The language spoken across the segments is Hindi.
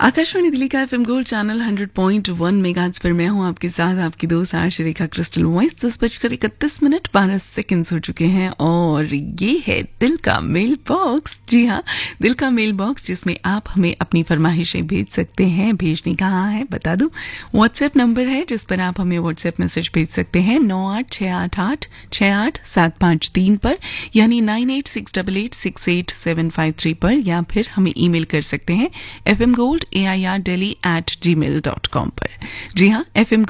आकाशवाणी दिल्ली का एफएम गोल्ड चैनल 100.1 मेगाहर्ट्ज पर मैं हूं आपके साथ आपकी दोस्त आरजे रेखा क्रिस्टल। वॉइस 10:31 12 सेकंड्स हो चुके हैं और ये है दिल का मेल बॉक्स। जी हाँ, दिल का मेल बॉक्स जिसमें आप हमें अपनी फरमाइशें भेज सकते हैं। भेजनी कहाँ है बता दूं, व्हाट्सएप नंबर है जिस पर आप हमें व्हाट्सएप मैसेज भेज सकते हैं 9868868753 पर, यानी 9868868753 पर, या फिर हमें ईमेल कर सकते हैं fmgold@airdelhi@gmail.com पर। जी हाँ,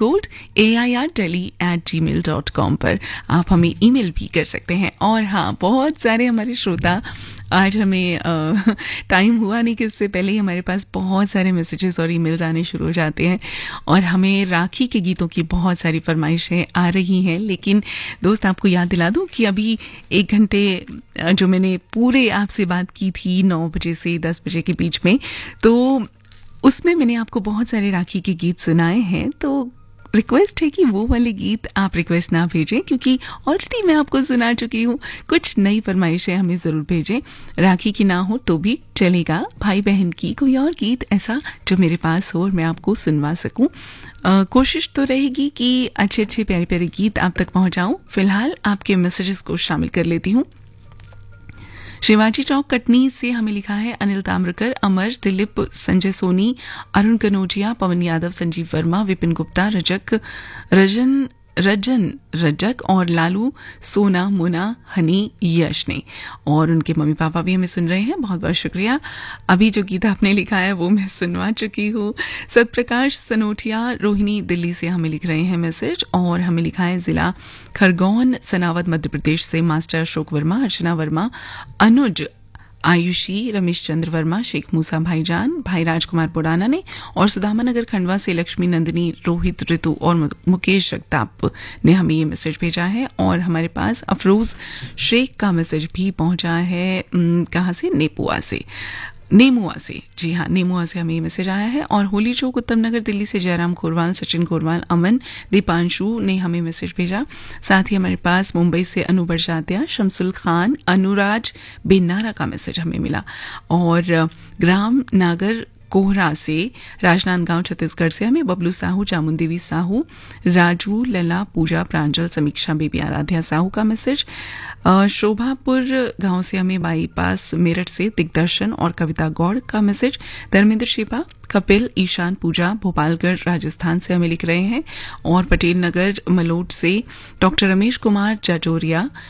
fmgold@airdelhi@gmail.com पर आप हमें ईमेल भी कर सकते हैं। और हाँ, बहुत सारे हमारे श्रोता, आज हमें टाइम हुआ नहीं कि इससे पहले ही हमारे पास बहुत सारे मैसेजेस और ईमेल्स आने शुरू हो जाते हैं और हमें राखी के गीतों की बहुत सारी फरमाइशें आ रही हैं। लेकिन दोस्त, आपको याद दिला दूं कि अभी 1 घंटे जो मैंने पूरे आपसे बात की थी 9 बजे से 10 बजे के बीच में, तो उसमें मैंने आपको बहुत सारे राखी के गीत सुनाए हैं। तो रिक्वेस्ट है कि वो वाले गीत आप रिक्वेस्ट ना भेजें, क्योंकि ऑलरेडी मैं आपको सुना चुकी हूँ। कुछ नई फरमाइशें हमें ज़रूर भेजें। राखी की ना हो तो भी चलेगा, भाई बहन की कोई और गीत ऐसा जो मेरे पास हो और मैं आपको सुनवा सकूँ। कोशिश तो रहेगी कि अच्छे अच्छे प्यारे प्यारे गीत आप तक पहुँचाऊँ। फिलहाल आपके मैसेजेस को शामिल कर लेती हूँ। शिवाजी चौक कटनी से हमें लिखा है अनिल ताम्रकर, अमर, दिलीप, संजय सोनी, अरुण कनौजिया, पवन यादव, संजीव वर्मा, विपिन गुप्ता, रजन रजक और लालू, सोना, मुना, हनी, यश ने। और उनके मम्मी पापा भी हमें सुन रहे हैं, बहुत बहुत शुक्रिया। अभी जो गीत आपने लिखा है वो मैं सुनवा चुकी हूँ। सतप्रकाश सनोटिया, रोहिणी दिल्ली से हमें लिख रहे हैं मैसेज, और हमें लिखा है जिला खरगोन, सनावद मध्य प्रदेश से मास्टर अशोक वर्मा, अर्चना वर्मा, अनुज, आयुषी, रमेश चंद्र वर्मा, शेख मूसा भाईजान, भाई राजकुमार पुराना ने, और सुदामा नगर खंडवा से लक्ष्मी नंदिनी, रोहित, ऋतु और मुकेश जगताप ने हमें ये मैसेज भेजा है। और हमारे पास अफरोज शेख का मैसेज भी पहुंचा है, कहाँ से, नेमुआ से। जी हाँ, नेमुआ से हमें ये मैसेज आया है। और होली चौक उत्तम नगर दिल्ली से जयराम खोरवाल, सचिन खोरवाल, अमन, दीपांशु ने हमें मैसेज भेजा। साथ ही हमारे पास मुंबई से अनु बरजात्या, शमसुल खान, अनुराज बेनारा का मैसेज हमें मिला। और ग्राम नागर कोहरा से, राजनांदगांव छत्तीसगढ़ से हमें बबलू साहू, चामुंदेवी साहू, राजू, लला, पूजा, प्रांजल, समीक्षा, बेबी आराध्या साहू का मैसेज। शोभापुर गांव से हमें बाईपास मेरठ से दिग्दर्शन और कविता गौड़ का मैसेज। धर्मेंद्र शिपा, कपिल, ईशान, पूजा, भोपालगढ़ राजस्थान से हमें लिख रहे हैं। और पटेल नगर मलोट से डॉक्टर रमेश कुमार जाजोरिया,